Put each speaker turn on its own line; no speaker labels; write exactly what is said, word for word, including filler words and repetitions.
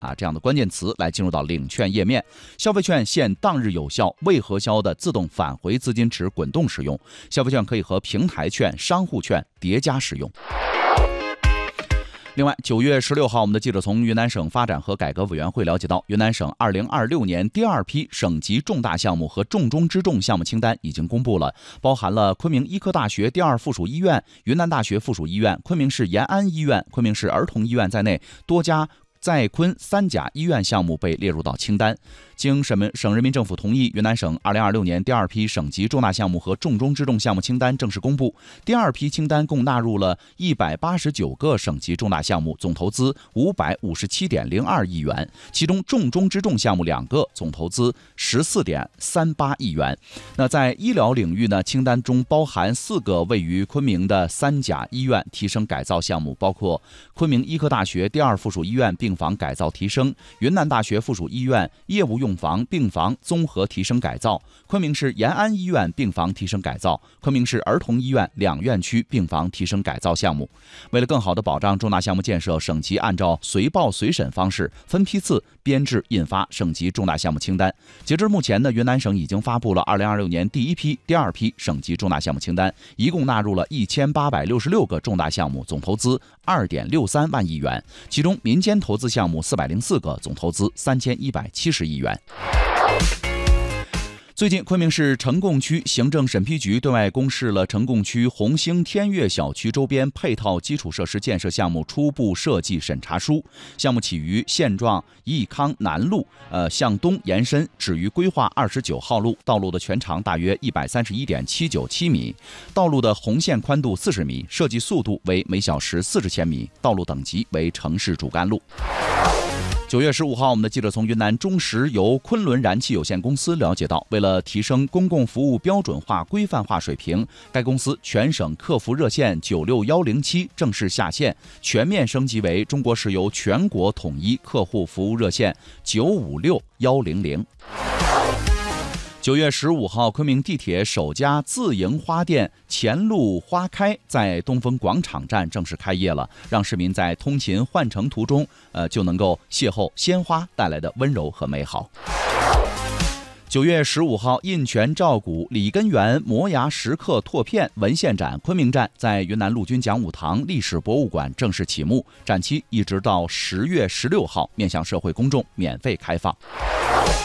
啊这样的关键词来进入到领券页面。消费券现当日有效，未核销的自动返回资金池滚动使用。消费券可以和平台券、商户券叠加使用。另外，九月十六号，我们的记者从云南省发展和改革委员会了解到，云南省二零二六年第二批省级重大项目和重中之重项目清单已经公布了，包含了昆明医科大学第二附属医院、云南大学附属医院、昆明市延安医院、昆明市儿童医院在内多家在昆三甲医院项目被列入到清单。经省省人民政府同意，云南省二零二六年第二批省级重大项目和重中之重项目清单正式公布。第二批清单共纳入了一百八十九个省级重大项目，总投资五百五十七点零二亿元，其中重中之重项目两个，总投资十四点三八亿元。那在医疗领域呢，清单中包含四个位于昆明的三甲医院提升改造项目，包括昆明医科大学第二附属医院病房改造提升，云南大学附属医院业务用房病房综合提升改造，昆明市延安医院病房提升改造，昆明市儿童医院两院区病房提升改造项目。为了更好地保障重大项目建设，省级按照随报随审方式分批次编制印发省级重大项目清单。截至目前呢，云南省已经发布了二零二六年第一批、第二批省级重大项目清单，一共纳入了一千八百六十六个重大项目，总投资二点六三万亿元，其中民间投资项目四百零四个，总投资三千一百七十亿元。最近，昆明市呈贡区行政审批局对外公示了呈贡区红星天悦小区周边配套基础设施建设项目初步设计审查书。项目起于现状益康南路，呃，向东延伸，止于规划二十九号路。道路的全长大约一百三十一点七九七米，道路的红线宽度四十米，设计速度为每小时四十千米，道路等级为城市主干路。九月十五号，我们的记者从云南中石油昆仑燃气有限公司了解到，为了提升公共服务标准化、规范化水平，该公司全省客服热线九六一零七正式下线，全面升级为中国石油全国统一客户服务热线九五六一零零。九月十五号，昆明地铁首家自营花店前路花开在东风广场站正式开业了，让市民在通勤换乘途中，呃，就能够邂逅鲜花带来的温柔和美好。九月十五号，印泉照古李根源摩崖石刻拓片文献展昆明站在云南陆军讲武堂历史博物馆正式启幕，展期一直到十月十六号，面向社会公众免费开放。